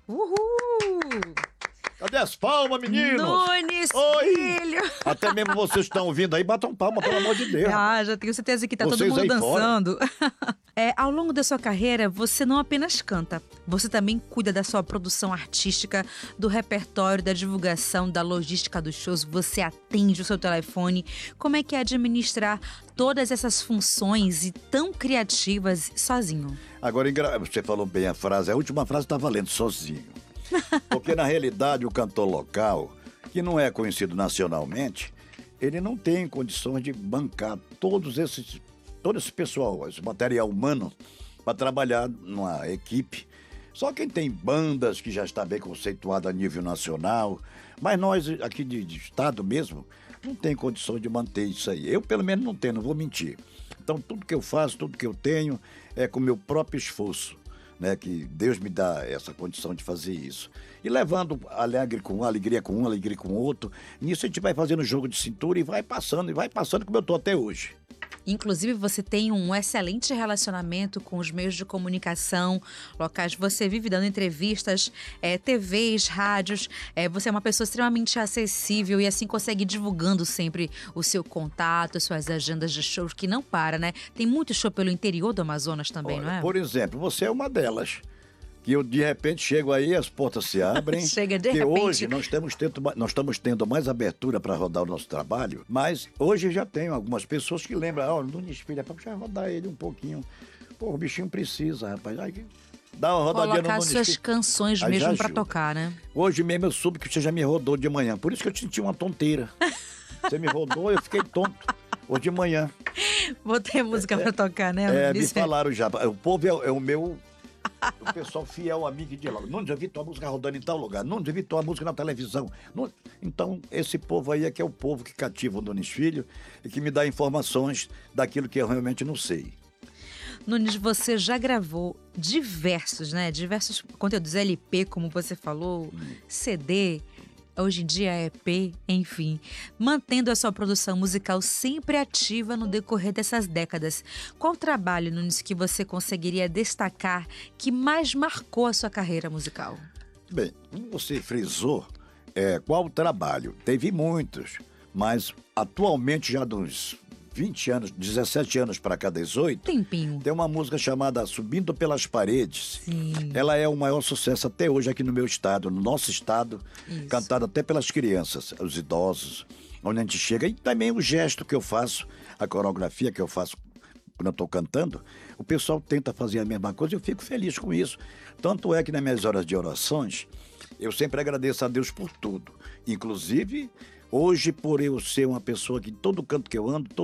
Uhul! Cadê as palmas, meninos? Nunes Oi! Filho! Até mesmo vocês que estão ouvindo aí, batam palma, pelo amor de Deus. Ah, já tenho certeza que tá todo Vocês mundo aí fora. dançando. Ao longo da sua carreira, você não apenas canta, você também cuida da sua produção artística, do repertório, da divulgação, da logística dos shows, você atende o seu telefone. Como é que é administrar todas essas funções e tão criativas sozinho? Agora, você falou bem a frase, a última frase tá valendo sozinho. Porque, na realidade, o cantor local, que não é conhecido nacionalmente, ele não tem condições de bancar todo esse pessoal, esse material humano, para trabalhar numa equipe. Só quem tem bandas que já está bem conceituada a nível nacional, mas nós aqui de estado mesmo, não tem condições de manter isso aí. Eu, pelo menos, não tenho, não vou mentir. Então, tudo que eu faço, tudo que eu tenho, é com o meu próprio esforço, né, que Deus me dá essa condição de fazer isso. E levando alegria com um, alegria com outro. Nisso a gente vai fazendo jogo de cintura e vai passando como eu tô até hoje. Inclusive, você tem um excelente relacionamento com os meios de comunicação locais. Você vive dando entrevistas, TVs, rádios. Você é uma pessoa extremamente acessível e assim consegue ir divulgando sempre o seu contato, suas agendas de shows, que não para, né? Tem muito show pelo interior do Amazonas também, Olha, não é? por exemplo, você é uma delas. Que eu, de repente, chego aí, as portas se abrem. Chega de que repente. hoje nós estamos tendo mais abertura para rodar o nosso trabalho, mas hoje já tenho algumas pessoas que lembram, Nunes Filho, já rodar ele um pouquinho. Pô, o bichinho precisa, rapaz. Aí, dá uma rodadinha no Colocar Nunes suas Filho. canções Aí mesmo já pra ajuda. tocar, né? Hoje mesmo eu soube que você já me rodou de manhã, por isso que eu senti uma tonteira. Você me rodou, eu fiquei tonto. Hoje de manhã. Vou ter música pra tocar, né? Me falaram já. O povo é o meu... O pessoal fiel amigo de lá. Não já vi tua música rodando em tal lugar. Não já vi tua música na televisão. Então, esse povo aí é que é o povo que cativa o Nunes Filho e que me dá informações daquilo que eu realmente não sei. Nunes, você já gravou diversos conteúdos, LP, como você falou, CD, hoje em dia é EP, enfim, mantendo a sua produção musical sempre ativa no decorrer dessas décadas. Qual trabalho, Nunes, que você conseguiria destacar que mais marcou a sua carreira musical? Bem, como você frisou, qual o trabalho? Teve muitos, mas atualmente já dos 20 anos, 17 anos para cá, 18, Tempinho. tem uma música chamada Subindo Pelas Paredes. Sim. Ela é o maior sucesso até hoje aqui no meu estado, no nosso estado, Isso. cantada até pelas crianças, os idosos, onde a gente chega. E também o gesto que eu faço, a coreografia que eu faço quando eu estou cantando, o pessoal tenta fazer a mesma coisa e eu fico feliz com isso. Tanto é que nas minhas horas de orações, eu sempre agradeço a Deus por tudo. Inclusive, hoje, por eu ser uma pessoa que todo canto que eu ando,